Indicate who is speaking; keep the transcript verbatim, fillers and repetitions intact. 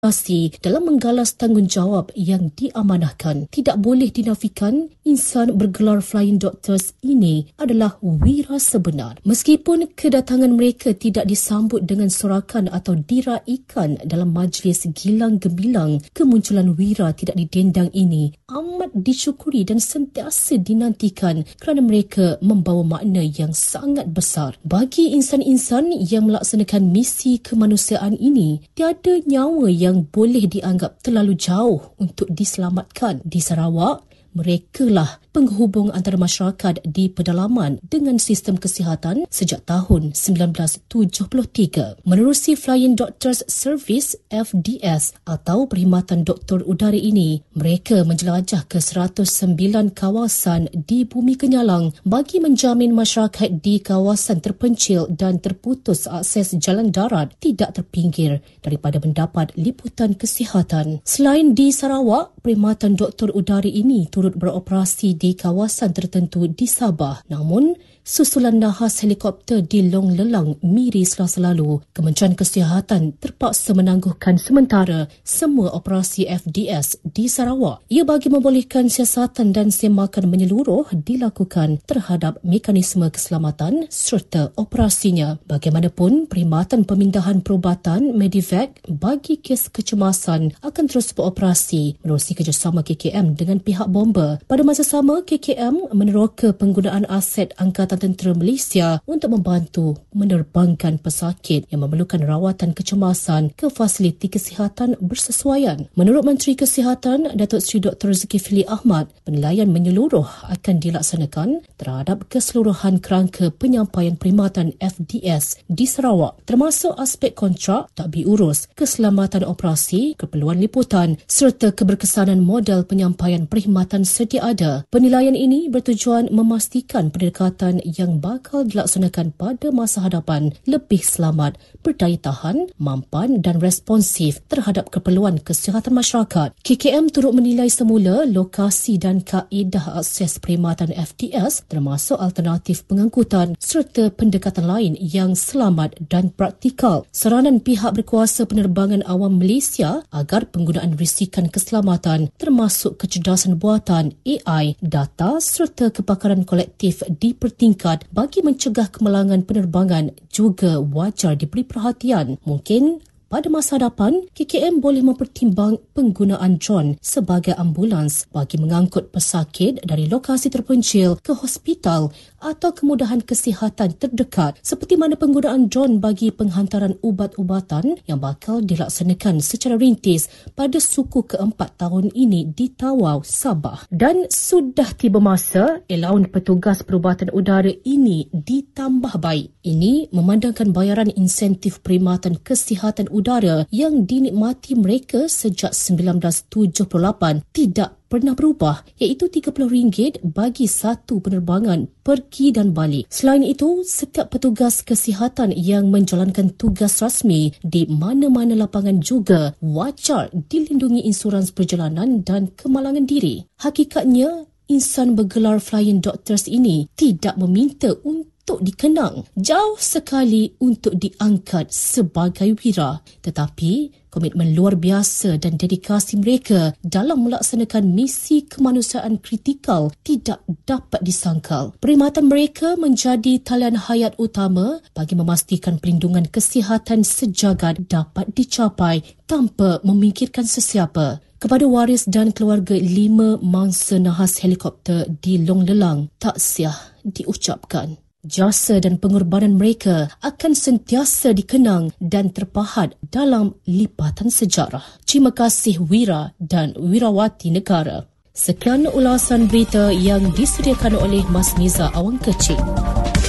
Speaker 1: dalam menggalas tanggungjawab yang diamanahkan. Tidak boleh dinafikan insan bergelar Flying Doctors ini adalah wira sebenar. Meskipun kedatangan mereka tidak disambut dengan sorakan atau diraikan dalam majlis gilang gemilang, kemunculan wira tidak didendang ini amat disyukuri dan sentiasa dinantikan kerana mereka membawa makna yang sangat besar. Bagi insan-insan yang melaksanakan misi kemanusiaan ini, tiada nyawa yang yang boleh dianggap terlalu jauh untuk diselamatkan. Di Sarawak, merekalah penghubung antara masyarakat di pedalaman dengan sistem kesihatan sejak tahun sembilan belas tujuh puluh tiga. Menerusi Flying Doctors Service F D S atau Perkhidmatan Doktor Udara ini, mereka menjelajah ke seratus sembilan kawasan di Bumi Kenyalang bagi menjamin masyarakat di kawasan terpencil dan terputus akses jalan darat tidak terpinggir daripada mendapat liputan kesihatan. Selain di Sarawak, Perkhidmatan Doktor Udara ini turut beroperasi di kawasan tertentu di Sabah. Namun, susulan nahas helikopter di Long Lelang Miri Selasa lalu, Kementerian Kesihatan terpaksa menangguhkan sementara semua operasi F D S di Sarawak. Ia bagi membolehkan siasatan dan semakan menyeluruh dilakukan terhadap mekanisme keselamatan serta operasinya. Bagaimanapun, perkhidmatan pemindahan perubatan Medivac bagi kes kecemasan akan terus beroperasi menerusi kerjasama K K M dengan pihak bomba. Pada masa sama, K K M meneroka penggunaan aset Angkatan Tentera Malaysia untuk membantu menerbangkan pesakit yang memerlukan rawatan kecemasan ke fasiliti kesihatan bersesuaian. Menurut Menteri Kesihatan Datuk Seri Doktor Zulkifli Ahmad, penilaian menyeluruh akan dilaksanakan terhadap keseluruhan kerangka penyampaian perkhidmatan F D S di Sarawak, termasuk aspek kontrak, tadbir urus, keselamatan operasi, keperluan liputan serta keberkesanan model penyampaian perkhidmatan sedia ada. Penilaian ini bertujuan memastikan pendekatan yang bakal dilaksanakan pada masa hadapan lebih selamat, berdaya tahan, mampan dan responsif terhadap keperluan kesihatan masyarakat. K K M turut menilai semula lokasi dan kaedah akses perkhidmatan F D S termasuk alternatif pengangkutan serta pendekatan lain yang selamat dan praktikal. Saranan pihak berkuasa penerbangan awam Malaysia agar penggunaan risikan keselamatan termasuk kecerdasan buatan, A I, data serta kepakaran kolektif dipertingkatkan bagi mencegah kemalangan penerbangan juga wajar diberi perhatian. Mungkin pada masa hadapan, K K M boleh mempertimbang penggunaan drone sebagai ambulans bagi mengangkut pesakit dari lokasi terpencil ke hospital atau kemudahan kesihatan terdekat, seperti mana penggunaan drone bagi penghantaran ubat-ubatan yang bakal dilaksanakan secara rintis pada suku keempat tahun ini di Tawau, Sabah. Dan sudah tiba masa elaun petugas perubatan udara ini ditambah baik. Ini memandangkan bayaran insentif perkhidmatan kesihatan udara yang dinikmati mereka sejak sembilan belas tujuh puluh lapan tidak pernah berubah, iaitu tiga puluh ringgit bagi satu penerbangan pergi dan balik. Selain itu, setiap petugas kesihatan yang menjalankan tugas rasmi di mana-mana lapangan juga wajar dilindungi insurans perjalanan dan kemalangan diri. Hakikatnya, insan bergelar Flying Doctors ini tidak meminta untuk untuk dikenang, jauh sekali untuk diangkat sebagai wira, tetapi komitmen luar biasa dan dedikasi mereka dalam melaksanakan misi kemanusiaan kritikal tidak dapat disangkal. Perkhidmatan mereka menjadi talian hayat utama bagi memastikan perlindungan kesihatan sejagat dapat dicapai tanpa memikirkan sesiapa. Kepada waris dan keluarga lima mangsa nahas helikopter di Long Lelang, taksiah diucapkan. Jasa dan pengorbanan mereka akan sentiasa dikenang dan terpahat dalam lipatan sejarah. Terima kasih Wira dan Wirawati Negara. Sekian ulasan berita yang disediakan oleh Mas Niza Awang Kecil.